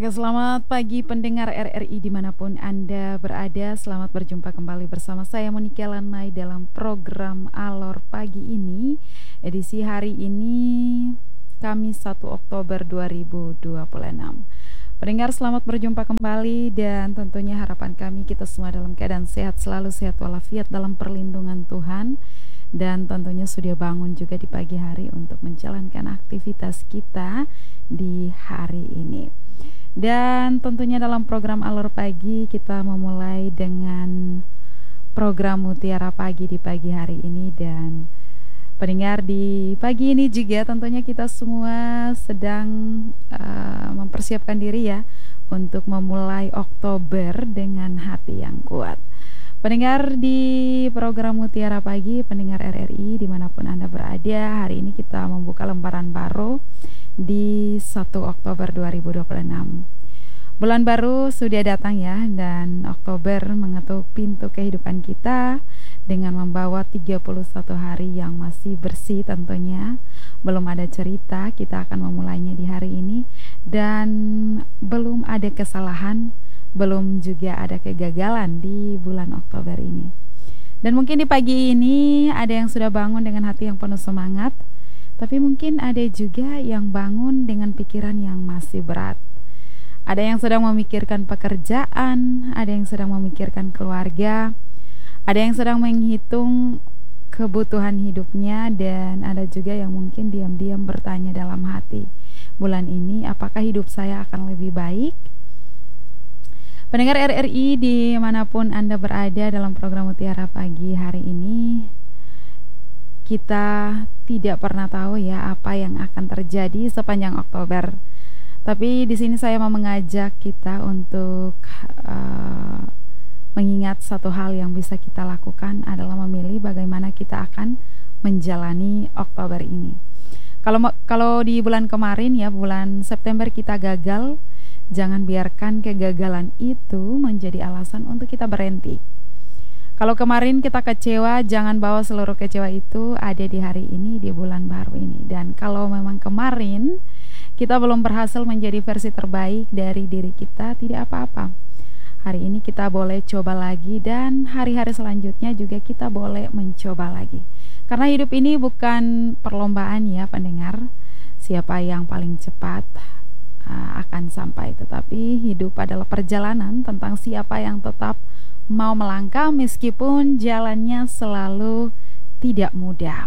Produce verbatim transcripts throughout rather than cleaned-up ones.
Oke, selamat pagi pendengar R R I dimanapun Anda berada. Selamat berjumpa kembali bersama saya Monika Lanai dalam program Alor Pagi ini. Edisi hari ini Kamis satu Oktober dua ribu dua puluh enam. Pendengar, selamat berjumpa kembali dan tentunya harapan kami kita semua dalam keadaan sehat selalu, sehat walafiat dalam perlindungan Tuhan. Dan tentunya sudah bangun juga di pagi hari untuk menjalankan aktivitas kita di hari ini. Dan tentunya dalam program Alur Pagi kita memulai dengan program Mutiara Pagi di pagi hari ini. Dan pendengar, di pagi ini juga tentunya kita semua sedang uh, mempersiapkan diri ya untuk memulai Oktober dengan hati yang kuat. Pendengar di program Mutiara Pagi, pendengar R R I dimanapun Anda berada, hari ini kita membuka lembaran baru di satu Oktober dua ribu dua puluh enam. Bulan baru sudah datang ya, dan Oktober mengetuk pintu kehidupan kita dengan membawa tiga puluh satu hari yang masih bersih tentunya. Belum ada cerita, kita akan memulainya di hari ini, dan belum ada kesalahan, belum juga ada kegagalan di bulan Oktober ini. Dan mungkin di pagi ini ada yang sudah bangun dengan hati yang penuh semangat, tapi mungkin ada juga yang bangun dengan pikiran yang masih berat. Ada yang sedang memikirkan pekerjaan, ada yang sedang memikirkan keluarga, ada yang sedang menghitung kebutuhan hidupnya, dan ada juga yang mungkin diam-diam bertanya dalam hati, bulan ini apakah hidup saya akan lebih baik? Pendengar R R I dimanapun Anda berada, dalam program Mutiara Pagi hari ini kita tidak pernah tahu ya apa yang akan terjadi sepanjang Oktober. Tapi di sini saya mau mengajak kita untuk uh, mengingat satu hal yang bisa kita lakukan adalah memilih bagaimana kita akan menjalani Oktober ini. Kalau kalau di bulan kemarin ya, bulan September kita gagal, jangan biarkan kegagalan itu menjadi alasan untuk kita berhenti. Kalau kemarin kita kecewa, jangan bawa seluruh kecewa itu ada di hari ini, di bulan baru ini. Dan kalau memang kemarin kita belum berhasil menjadi versi terbaik dari diri kita, tidak apa-apa. Hari ini kita boleh coba lagi, dan hari-hari selanjutnya juga kita boleh mencoba lagi. Karena hidup ini bukan perlombaan ya pendengar, siapa yang paling cepat akan sampai, tetapi hidup adalah perjalanan tentang siapa yang tetap mau melangkah meskipun jalannya selalu tidak mudah.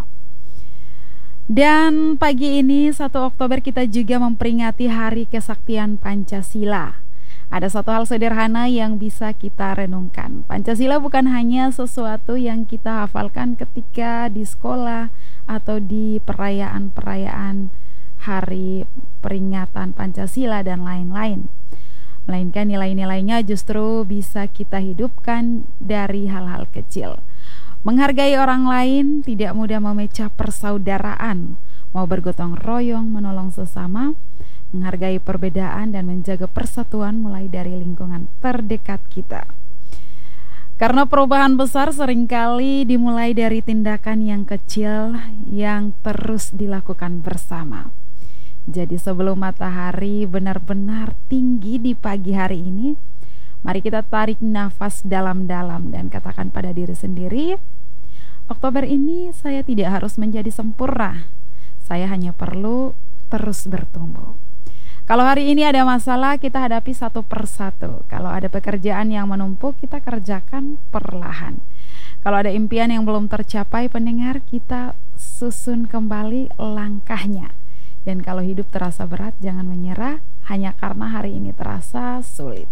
Dan pagi ini satu Oktober kita juga memperingati Hari Kesaktian Pancasila. Ada satu hal sederhana yang bisa kita renungkan. Pancasila bukan hanya sesuatu yang kita hafalkan ketika di sekolah atau di perayaan-perayaan hari peringatan Pancasila dan lain-lain, melainkan nilai-nilainya justru bisa kita hidupkan dari hal-hal kecil. Menghargai orang lain, tidak mudah memecah persaudaraan, mau bergotong royong, menolong sesama, menghargai perbedaan dan menjaga persatuan mulai dari lingkungan terdekat kita. Karena perubahan besar seringkali dimulai dari tindakan yang kecil yang terus dilakukan bersama. Jadi sebelum matahari benar-benar tinggi di pagi hari ini, mari kita tarik nafas dalam-dalam dan katakan pada diri sendiri, Oktober ini saya tidak harus menjadi sempurna, saya hanya perlu terus bertumbuh. Kalau hari ini ada masalah, kita hadapi satu persatu. Kalau ada pekerjaan yang menumpuk, kita kerjakan perlahan. Kalau ada impian yang belum tercapai, pendengar, kita susun kembali langkahnya. Dan kalau hidup terasa berat, jangan menyerah hanya karena hari ini terasa sulit.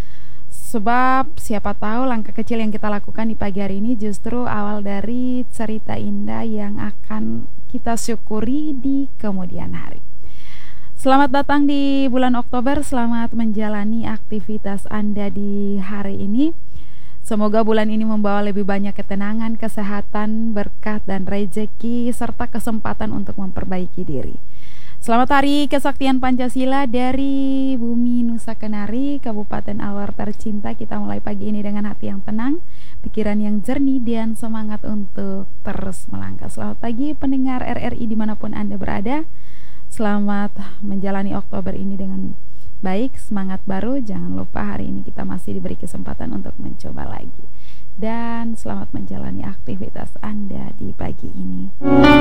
Sebab siapa tahu langkah kecil yang kita lakukan di pagi hari ini justru awal dari cerita indah yang akan kita syukuri di kemudian hari. Selamat datang di bulan Oktober, selamat menjalani aktivitas Anda di hari ini. Semoga bulan ini membawa lebih banyak ketenangan, kesehatan, berkat, dan rezeki, serta kesempatan untuk memperbaiki diri. Selamat Hari Kesaktian Pancasila dari Bumi Nusa Kenari, Kabupaten Alor tercinta. Kita mulai pagi ini dengan hati yang tenang, pikiran yang jernih, dan semangat untuk terus melangkah. Selamat pagi pendengar R R I dimanapun Anda berada. Selamat menjalani Oktober ini dengan Baik, semangat baru. Jangan lupa hari ini kita masih diberi kesempatan untuk mencoba lagi. Dan selamat menjalani aktivitas Anda di pagi ini.